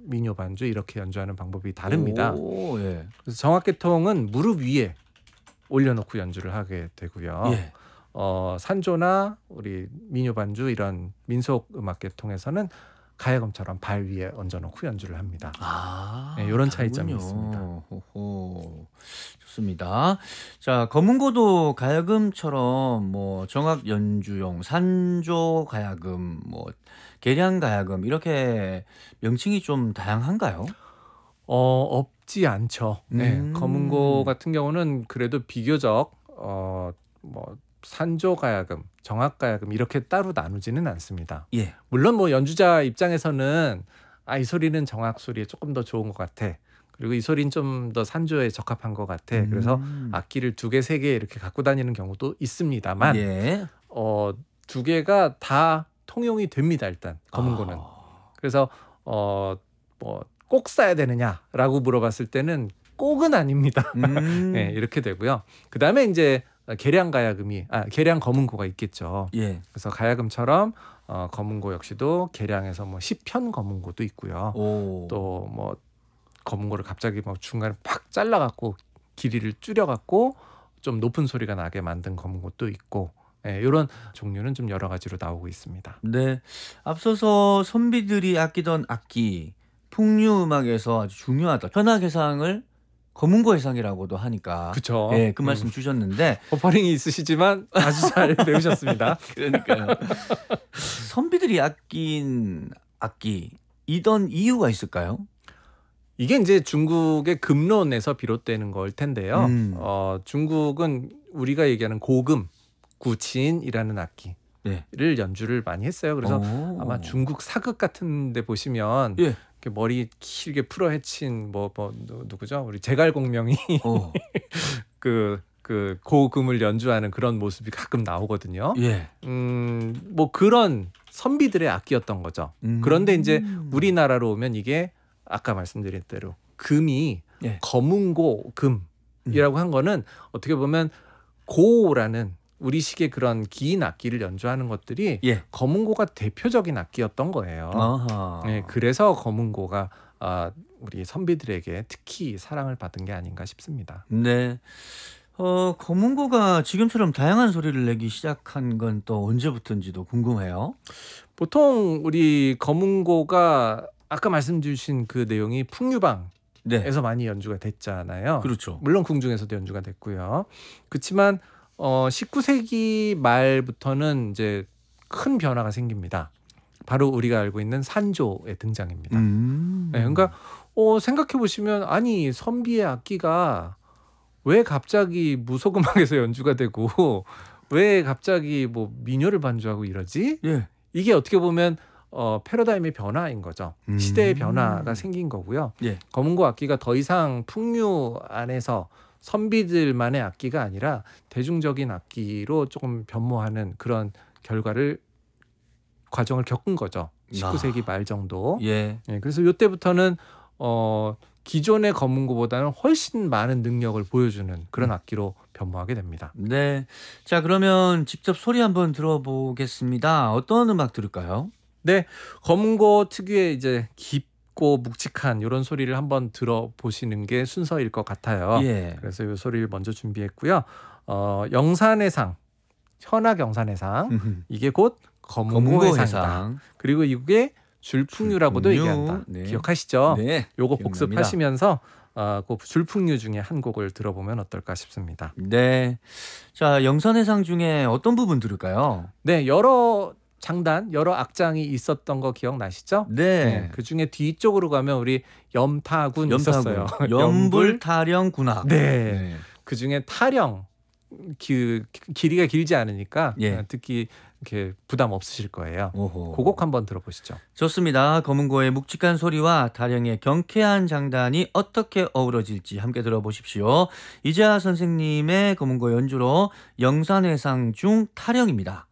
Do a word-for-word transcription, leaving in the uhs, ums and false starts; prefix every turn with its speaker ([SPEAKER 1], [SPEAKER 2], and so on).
[SPEAKER 1] 민요 반주 이렇게 연주하는 방법이 다릅니다.
[SPEAKER 2] 오, 예.
[SPEAKER 1] 그래서 정악계통은 무릎 위에 올려놓고 연주를 하게 되고요.
[SPEAKER 2] 예.
[SPEAKER 1] 어, 산조나 우리 민요 반주 이런 민속 음악 계통에서는 가야금처럼 발 위에 얹어놓고 연주를 합니다.
[SPEAKER 2] 아,
[SPEAKER 1] 네, 이런 차이점이
[SPEAKER 2] 다르군요.
[SPEAKER 1] 있습니다.
[SPEAKER 2] 호호. 좋습니다. 자, 검은고도 가야금처럼 뭐 정악 연주용 산조 가야금, 뭐 계량 가야금 이렇게 명칭이 좀 다양한가요?
[SPEAKER 1] 어, 없지 않죠. 네,
[SPEAKER 2] 음.
[SPEAKER 1] 검은고 같은 경우는 그래도 비교적 어, 뭐 산조 가야금, 정악 가야금 이렇게 따로 나누지는 않습니다.
[SPEAKER 2] 예.
[SPEAKER 1] 물론 뭐 연주자 입장에서는 아, 이 소리는 정악 소리에 조금 더 좋은 것 같아. 그리고 이 소리는 좀 더 산조에 적합한 것 같아. 그래서
[SPEAKER 2] 음.
[SPEAKER 1] 악기를 두 개, 세 개 이렇게 갖고 다니는 경우도 있습니다만
[SPEAKER 2] 예.
[SPEAKER 1] 어, 두 개가 다 통용이 됩니다. 일단 검은고는.
[SPEAKER 2] 아.
[SPEAKER 1] 그래서 어, 뭐 꼭 써야 되느냐라고 물어봤을 때는 꼭은 아닙니다.
[SPEAKER 2] 음.
[SPEAKER 1] 네, 이렇게 되고요. 그 다음에 이제 계량 가야금이 아 계량 검은고가 있겠죠.
[SPEAKER 2] 예.
[SPEAKER 1] 그래서 가야금처럼 어, 검은고 역시도 계량에서 뭐 시편 검은고도 있고요.
[SPEAKER 2] 오.
[SPEAKER 1] 또 뭐 검은고를 갑자기 뭐 중간에 팍 잘라갖고 길이를 줄여갖고 좀 높은 소리가 나게 만든 검은고도 있고, 예, 이런 종류는 좀 여러 가지로 나오고 있습니다.
[SPEAKER 2] 네. 앞서서 선비들이 아끼던 악기, 풍류 음악에서 아주 중요하다. 현악 해상을 검은고 해상이라고도 하니까.
[SPEAKER 1] 그쵸.
[SPEAKER 2] 예, 그
[SPEAKER 1] 음.
[SPEAKER 2] 말씀 주셨는데
[SPEAKER 1] 버퍼링이 있으시지만 아주 잘 배우셨습니다.
[SPEAKER 2] 그러니까요. 선비들이 아낀 악기이던 이유가 있을까요?
[SPEAKER 1] 이게 이제 중국의 금론에서 비롯되는 걸 텐데요.
[SPEAKER 2] 음.
[SPEAKER 1] 어, 중국은 우리가 얘기하는 고금, 구친이라는 악기를
[SPEAKER 2] 네.
[SPEAKER 1] 연주를 많이 했어요. 그래서
[SPEAKER 2] 오.
[SPEAKER 1] 아마 중국 사극 같은 데 보시면
[SPEAKER 2] 예.
[SPEAKER 1] 이렇게 머리 길게 풀어 헤친 뭐, 뭐 누구죠? 우리 제갈공명이
[SPEAKER 2] 어.
[SPEAKER 1] 그, 그 고금을 연주하는 그런 모습이 가끔 나오거든요.
[SPEAKER 2] 예.
[SPEAKER 1] 음, 뭐 그런 선비들의 악기였던 거죠.
[SPEAKER 2] 음.
[SPEAKER 1] 그런데 이제 우리나라로 오면 이게 아까 말씀드린 대로 금이
[SPEAKER 2] 예.
[SPEAKER 1] 검은고 금이라고 한 거는 어떻게 보면 고라는 우리식의 그런 긴 악기를 연주하는 것들이
[SPEAKER 2] 예.
[SPEAKER 1] 검은고가 대표적인 악기였던 거예요.
[SPEAKER 2] 아하.
[SPEAKER 1] 네, 그래서 검은고가 아, 우리 선비들에게 특히 사랑을 받은 게 아닌가 싶습니다.
[SPEAKER 2] 네. 어, 검은고가 지금처럼 다양한 소리를 내기 시작한 건 또 언제부터인지도 궁금해요.
[SPEAKER 1] 보통 우리 검은고가 아까 말씀 주신 그 내용이 풍류방에서
[SPEAKER 2] 네.
[SPEAKER 1] 많이 연주가 됐잖아요.
[SPEAKER 2] 그렇죠.
[SPEAKER 1] 물론 궁중에서도 연주가 됐고요. 그렇지만 어, 십구 세기 말부터는 이제 큰 변화가 생깁니다. 바로 우리가 알고 있는 산조의 등장입니다.
[SPEAKER 2] 음.
[SPEAKER 1] 네, 그러니까 어, 생각해 보시면 아니 선비의 악기가 왜 갑자기 무속음악에서 연주가 되고 왜 갑자기 뭐 민요를 반주하고 이러지?
[SPEAKER 2] 예.
[SPEAKER 1] 이게 어떻게 보면 어, 패러다임의 변화인 거죠.
[SPEAKER 2] 음.
[SPEAKER 1] 시대의 변화가 생긴 거고요.
[SPEAKER 2] 예.
[SPEAKER 1] 검은고 악기가 더 이상 풍류 안에서 선비들만의 악기가 아니라 대중적인 악기로 조금 변모하는 그런 결과를 과정을 겪은 거죠. 십구 세기 말 정도.
[SPEAKER 2] 예.
[SPEAKER 1] 예, 그래서 이때부터는 어, 기존의 검은고보다는 훨씬 많은 능력을 보여주는 그런 악기로 변모하게 됩니다.
[SPEAKER 2] 네. 자, 그러면 직접 소리 한번 들어보겠습니다. 어떤 음악 들을까요?
[SPEAKER 1] 네, 검은고 특유의 이제 깊고 묵직한 이런 소리를 한번 들어보시는 게 순서일 것 같아요.
[SPEAKER 2] 예.
[SPEAKER 1] 그래서 이 소리를 먼저 준비했고요. 어, 영산의 상, 현악 영산의 상, 이게 곧 검은고의 상이다.
[SPEAKER 2] 해상.
[SPEAKER 1] 그리고 이게 줄풍류라고도
[SPEAKER 2] 줄풍류.
[SPEAKER 1] 얘기한다.
[SPEAKER 2] 네.
[SPEAKER 1] 기억하시죠?
[SPEAKER 2] 네.
[SPEAKER 1] 요거
[SPEAKER 2] 기억납니다.
[SPEAKER 1] 복습하시면서 어, 그 줄풍류 중에 한 곡을 들어보면 어떨까 싶습니다.
[SPEAKER 2] 네. 자, 영산해상 중에 어떤 부분 들을까요?
[SPEAKER 1] 네, 여러 장단, 여러 악장이 있었던 거 기억나시죠?
[SPEAKER 2] 네.
[SPEAKER 1] 그 중에 뒤쪽으로 가면 우리 염타군
[SPEAKER 2] 염타군.
[SPEAKER 1] 있었어요.
[SPEAKER 2] 연불 타령 군악.
[SPEAKER 1] 네. 그 중에 타령 기, 길이가 길지 않으니까
[SPEAKER 2] 예.
[SPEAKER 1] 듣기 이렇게 부담 없으실 거예요.
[SPEAKER 2] 오호.
[SPEAKER 1] 그 곡 한번 들어보시죠.
[SPEAKER 2] 좋습니다. 검은고의 묵직한 소리와 타령의 경쾌한 장단이 어떻게 어우러질지 함께 들어보십시오. 이재하 선생님의 검은고 연주로 영산해상 중 타령입니다.